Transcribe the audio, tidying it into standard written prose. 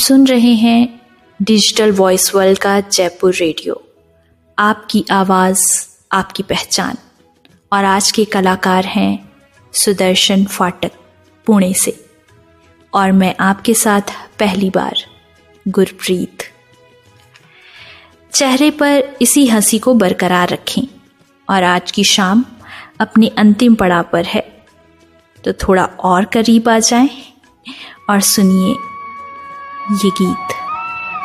सुन रहे हैं digital voice world का जयपुर रेडियो। आपकी आवाज़ आपकी पहचान। और आज के कलाकार हैं सुदर्शन फाटक पुणे से, और मैं आपके साथ पहली बार गुरप्रीत। चेहरे पर इसी हंसी को बरकरार रखें। और आज की शाम अपने अंतिम पड़ाव पर है, तो थोड़ा और करीब आ जाएं और सुनिए ये गीत।